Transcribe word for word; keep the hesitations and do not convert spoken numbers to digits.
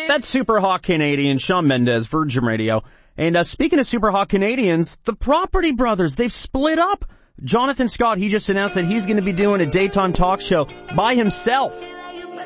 That's Super Hawk Canadian, Shawn Mendes, Virgin Radio. And uh, speaking of Super Hawk Canadians, the Property Brothers, they've split up. Jonathan Scott, he just announced that he's going to be doing a daytime talk show by himself.